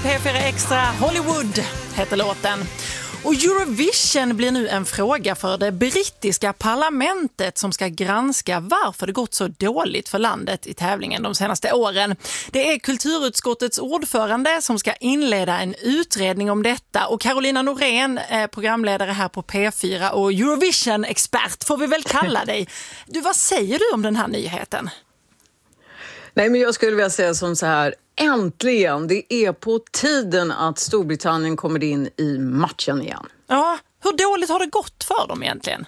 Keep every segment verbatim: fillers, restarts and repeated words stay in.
P fyra Extra. Hollywood heter låten. Och Eurovision blir nu en fråga för det brittiska parlamentet som ska granska varför det gått så dåligt för landet i tävlingen de senaste åren. Det är kulturutskottets ordförande som ska inleda en utredning om detta, och Carolina Norén är programledare här på P fyra och Eurovision-expert får vi väl kalla dig. Du, vad säger du om den här nyheten? Nej, men jag skulle vilja säga som så här: äntligen, det är på tiden att Storbritannien kommer in i matchen igen. Ja, hur dåligt har det gått för dem egentligen?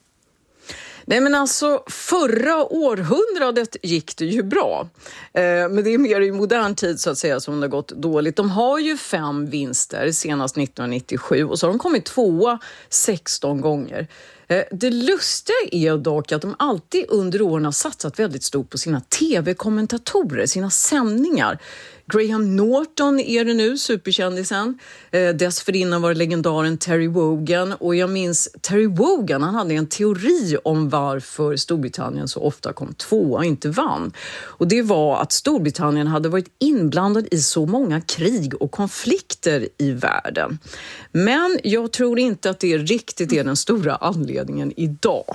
Nej, men alltså förra århundradet gick det ju bra. Eh, men det är mer i modern tid så att säga som det har gått dåligt. De har ju fem vinster senast nittonhundranittiosju och så har de kommit tvåa sexton gånger. Eh, det lustiga är dock att de alltid under åren har satsat väldigt stort på sina tv-kommentatorer, sina sändningar. Graham Norton är det nu, superkändisen. Eh, dessförinnan var det legendaren Terry Wogan. Och jag minns Terry Wogan, han hade en teori om varför Storbritannien så ofta kom tvåa och inte vann. Och det var att Storbritannien hade varit inblandad i så många krig och konflikter i världen. Men jag tror inte att det riktigt är den stora anledningen idag.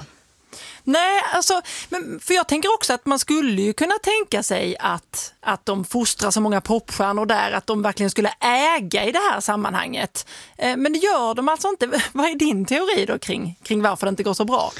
Nej, alltså, men för jag tänker också att man skulle ju kunna tänka sig att, att de fostrar så många popstjärnor där, att de verkligen skulle äga i det här sammanhanget. Eh, men det gör de alltså inte. Vad är din teori då kring, kring varför det inte går så bra?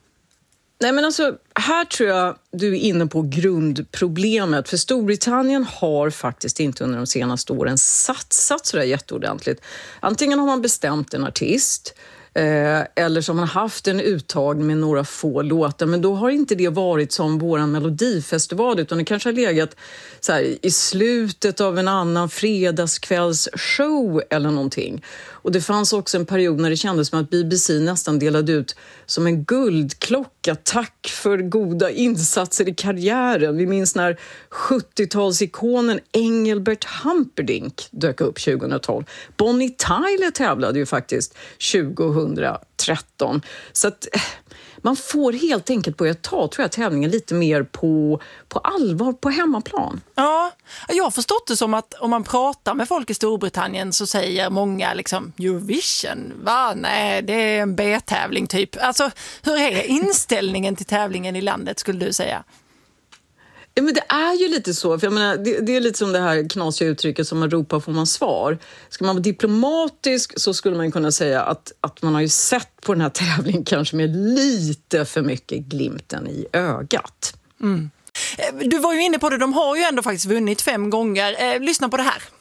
Nej, men alltså, här tror jag du är inne på grundproblemet. För Storbritannien har faktiskt inte under de senaste åren satsat så där jätteordentligt. Antingen har man bestämt en artist, Eh, eller som man haft en uttagning med några få låtar, men då har inte det varit som våran melodifestival, utan det kanske har legat så här, i slutet av en annan fredagskvällsshow eller någonting. Och det fanns också en period när det kändes som att B B C nästan delade ut som en guldklocka, tack för goda insatser i karriären. Vi minns när sjuttiotalsikonen Engelbert Humperdinck dök upp tjugohundratolv. Bonnie Tyler tävlade ju faktiskt tjugohundratretton. Så att man får helt enkelt börja ta, tror jag, tävlingen lite mer på, på allvar på hemmaplan. Ja, jag har förstått det som att om man pratar med folk i Storbritannien så säger många liksom Eurovision, va? Nej, det är en B-tävling typ. Alltså, hur är inställningen till tävlingen i landet skulle du säga? Ja, men det är ju lite så, för jag menar, det, det är lite som det här knasiga uttrycket som man ropar får man svar. Ska man vara diplomatisk så skulle man kunna säga att, att man har ju sett på den här tävlingen kanske med lite för mycket glimten i ögat. Mm. Du var ju inne på det, de har ju ändå faktiskt vunnit fem gånger. Eh, lyssna på det här.